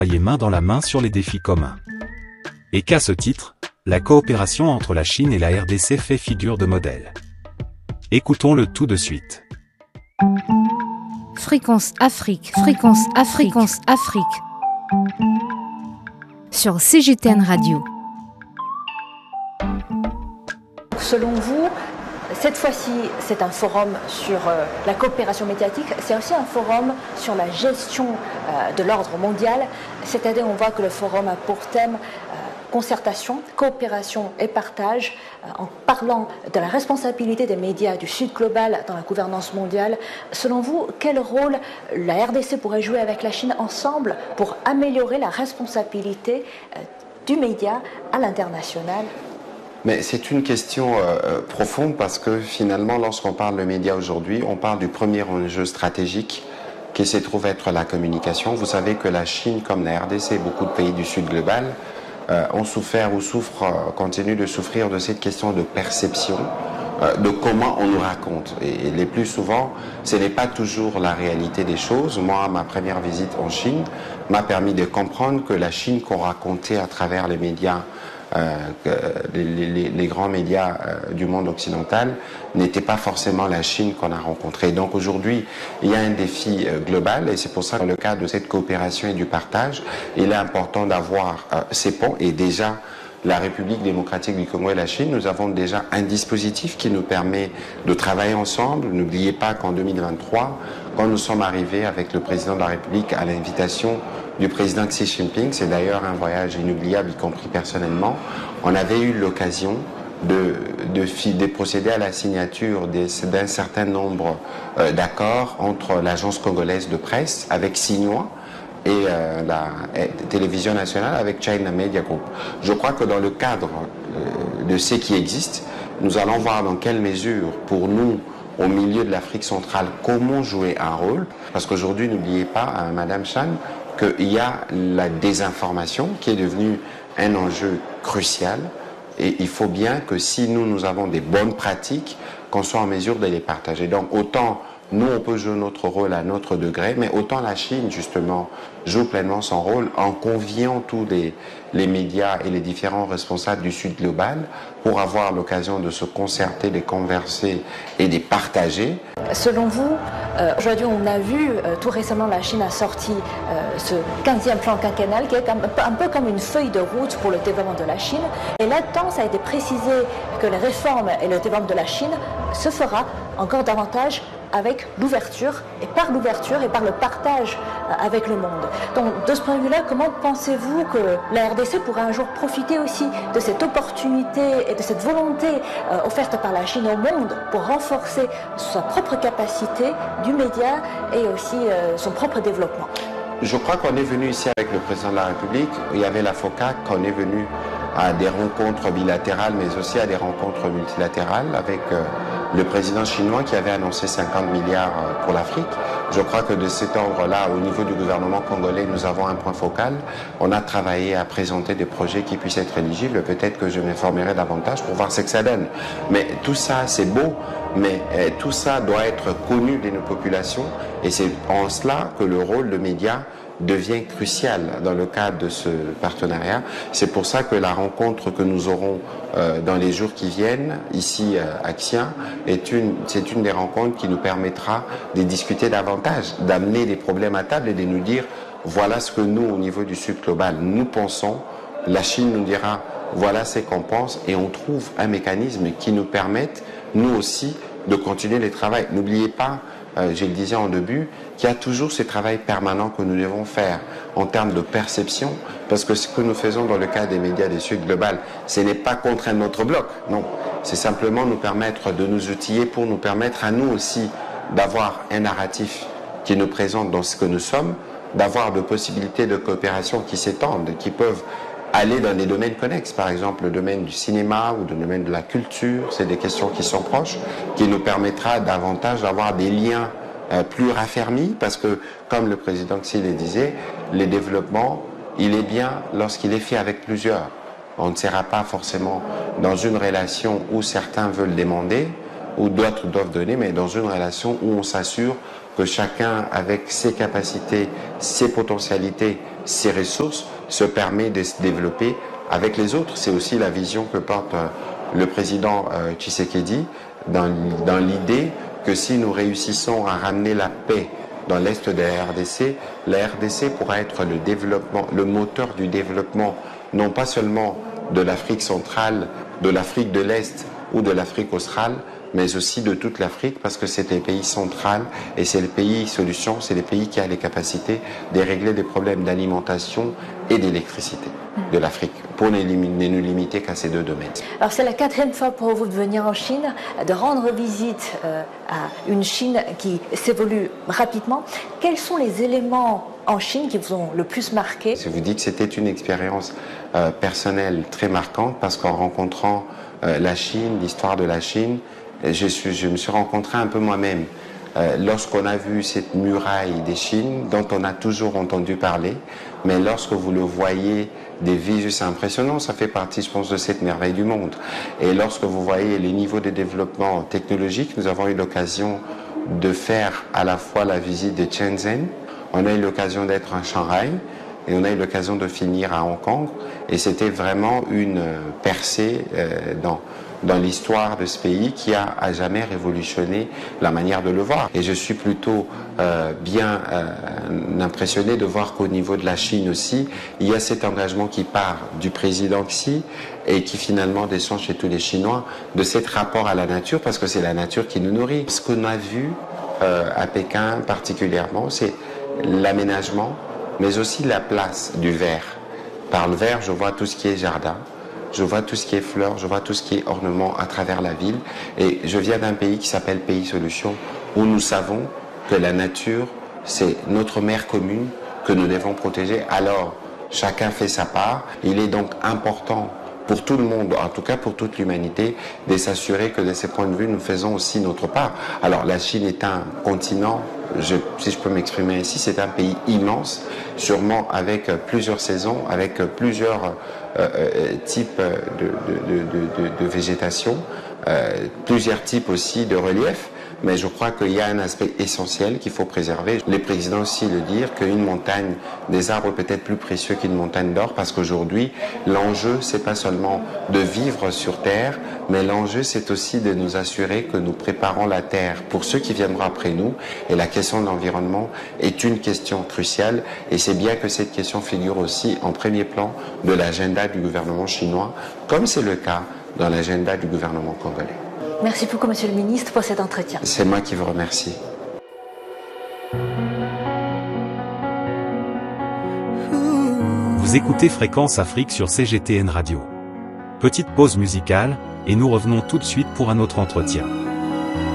travailler main dans la main sur les défis communs. Et qu'à ce titre, la coopération entre la Chine et la RDC fait figure de modèle. Écoutons-le tout de suite. Fréquence Afrique, Fréquence Afrique, Fréquence Afrique. Sur CGTN Radio. Selon vous, cette fois-ci, c'est un forum sur la coopération médiatique, c'est aussi un forum sur la gestion de l'ordre mondial. C'est-à-dire, on voit que le forum a pour thème concertation, coopération et partage, en parlant de la responsabilité des médias du Sud global dans la gouvernance mondiale. Selon vous, quel rôle la RDC pourrait jouer avec la Chine ensemble pour améliorer la responsabilité du média à l'international ? Mais c'est une question profonde parce que finalement, lorsqu'on parle de médias aujourd'hui, on parle du premier enjeu stratégique qui se trouve être la communication. Vous savez que la Chine, comme la RDC et beaucoup de pays du Sud global, ont souffert ou souffrent, continuent de souffrir de cette question de perception, de comment on nous raconte. Et les plus souvent, ce n'est pas toujours la réalité des choses. Moi, ma première visite en Chine m'a permis de comprendre que la Chine qu'on racontait à travers les médias, les grands médias du monde occidental n'était pas forcément la Chine qu'on a rencontrée. Donc aujourd'hui, il y a un défi global et c'est pour ça que dans le cadre de cette coopération et du partage, il est important d'avoir ces ponts. Et déjà, la République démocratique du Congo et la Chine, nous avons déjà un dispositif qui nous permet de travailler ensemble. N'oubliez pas qu'en 2023, quand nous sommes arrivés avec le président de la République à l'invitation du président Xi Jinping, c'est d'ailleurs un voyage inoubliable, y compris personnellement, on avait eu l'occasion de procéder à la signature d'un certain nombre d'accords entre l'agence congolaise de presse avec Xinhua et la télévision nationale avec China Media Group. Je crois que dans le cadre de ce qui existe, nous allons voir dans quelle mesure, pour nous, au milieu de l'Afrique centrale, comment jouer un rôle. Parce qu'aujourd'hui, n'oubliez pas, Madame Chan, qu'il y a la désinformation qui est devenue un enjeu crucial. Et il faut bien que si nous avons des bonnes pratiques, qu'on soit en mesure de les partager. Donc autant nous, on peut jouer notre rôle à notre degré, mais autant la Chine, justement, joue pleinement son rôle en conviant tous les médias et les différents responsables du Sud global pour avoir l'occasion de se concerter, de converser et de partager. Selon vous, aujourd'hui on a vu, tout récemment la Chine a sorti ce 15e plan quinquennal qui est un peu comme une feuille de route pour le développement de la Chine. Et là-dedans, ça a été précisé que les réformes et le développement de la Chine se fera encore davantage avec l'ouverture et par le partage avec le monde. Donc de ce point de vue-là, comment pensez-vous que la RDC pourra un jour profiter aussi de cette opportunité et de cette volonté offerte par la Chine au monde pour renforcer sa propre capacité du média et aussi son propre développement? Je crois qu'on est venu ici avec le président de la République, il y avait la FOCAC, qu'on est venu à des rencontres bilatérales mais aussi à des rencontres multilatérales avec le président chinois qui avait annoncé 50 milliards pour l'Afrique. Je crois que de cet ordre-là, au niveau du gouvernement congolais, nous avons un point focal. On a travaillé à présenter des projets qui puissent être éligibles. Peut-être que je m'informerai davantage pour voir ce que ça donne. Mais tout ça, c'est beau, mais tout ça doit être connu de nos populations. Et c'est en cela que le rôle de médias devient crucial dans le cadre de ce partenariat. C'est pour ça que la rencontre que nous aurons dans les jours qui viennent, ici à Xi'an, c'est une des rencontres qui nous permettra de discuter davantage, d'amener des problèmes à table et de nous dire voilà ce que nous, au niveau du Sud global, nous pensons. La Chine nous dira voilà ce qu'on pense et on trouve un mécanisme qui nous permette, nous aussi, de continuer le travail. N'oubliez pas, je le disais en début, qu'il y a toujours ce travail permanent que nous devons faire en termes de perception, parce que ce que nous faisons dans le cadre des médias du Sud global, ce n'est pas contre un autre bloc, non. C'est simplement nous permettre de nous outiller pour nous permettre à nous aussi d'avoir un narratif qui nous présente dans ce que nous sommes, d'avoir de possibilités de coopération qui s'étendent, qui peuvent aller dans des domaines connexes, par exemple le domaine du cinéma ou le domaine de la culture, c'est des questions qui sont proches, qui nous permettra davantage d'avoir des liens plus raffermis, parce que, comme le président Xi le disait, le développement, il est bien lorsqu'il est fait avec plusieurs. On ne sera pas forcément dans une relation où certains veulent demander, ou d'autres doivent donner, mais dans une relation où on s'assure que que chacun, avec ses capacités, ses potentialités, ses ressources, se permet de se développer avec les autres. C'est aussi la vision que porte le président Tshisekedi dans l'idée que si nous réussissons à ramener la paix dans l'est de la RDC pourra être le moteur du développement, non pas seulement de l'Afrique centrale, de l'Afrique de l'Est ou de l'Afrique australe, mais aussi de toute l'Afrique, parce que c'est les pays centrales et c'est les pays solutions, c'est les pays qui ont les capacités de régler des problèmes d'alimentation et d'électricité de l'Afrique, pour ne nous limiter qu'à ces deux domaines. Alors c'est la 4e fois pour vous de venir en Chine, de rendre visite à une Chine qui s'évolue rapidement. Quels sont les éléments en Chine qui vous ont le plus marqué? Je vous dis que c'était une expérience personnelle très marquante, parce qu'en rencontrant la Chine, l'histoire de la Chine, je me suis rencontré un peu moi-même. Lorsqu'on a vu cette muraille des Chines, dont on a toujours entendu parler, mais lorsque vous le voyez des visu, c'est impressionnant, ça fait partie, je pense, de cette merveille du monde. Et lorsque vous voyez les niveaux de développement technologique, nous avons eu l'occasion de faire à la fois la visite de Shenzhen, on a eu l'occasion d'être à Shanghai, et on a eu l'occasion de finir à Hong Kong, et c'était vraiment une percée dans l'histoire de ce pays qui a à jamais révolutionné la manière de le voir. Et je suis plutôt bien impressionné de voir qu'au niveau de la Chine aussi, il y a cet engagement qui part du président Xi et qui finalement descend chez tous les Chinois, de cet rapport à la nature, parce que c'est la nature qui nous nourrit. Ce qu'on a vu à Pékin particulièrement, c'est l'aménagement, mais aussi la place du vert. Par le vert, je vois tout ce qui est jardin, je vois tout ce qui est fleurs, je vois tout ce qui est ornement à travers la ville. Et je viens d'un pays qui s'appelle Pays Solutions, où nous savons que la nature, c'est notre mère commune que nous devons protéger. Alors, chacun fait sa part. Il est donc important pour tout le monde, en tout cas pour toute l'humanité, de s'assurer que de ces points de vue, nous faisons aussi notre part. Alors, la Chine est un continent, si je peux m'exprimer ainsi, c'est un pays immense, sûrement avec plusieurs saisons, avec plusieurs types de végétation, plusieurs types aussi de relief. Mais je crois qu'il y a un aspect essentiel qu'il faut préserver. Les présidents aussi le disent, qu'une montagne, des arbres peut être plus précieux qu'une montagne d'or, parce qu'aujourd'hui, l'enjeu, c'est pas seulement de vivre sur Terre, mais l'enjeu, c'est aussi de nous assurer que nous préparons la Terre pour ceux qui viendront après nous. Et la question de l'environnement est une question cruciale, et c'est bien que cette question figure aussi en premier plan de l'agenda du gouvernement chinois, comme c'est le cas dans l'agenda du gouvernement congolais. Merci beaucoup, Monsieur le Ministre, pour cet entretien. C'est moi qui vous remercie. Vous écoutez Fréquence Afrique sur CGTN Radio. Petite pause musicale, et nous revenons tout de suite pour un autre entretien.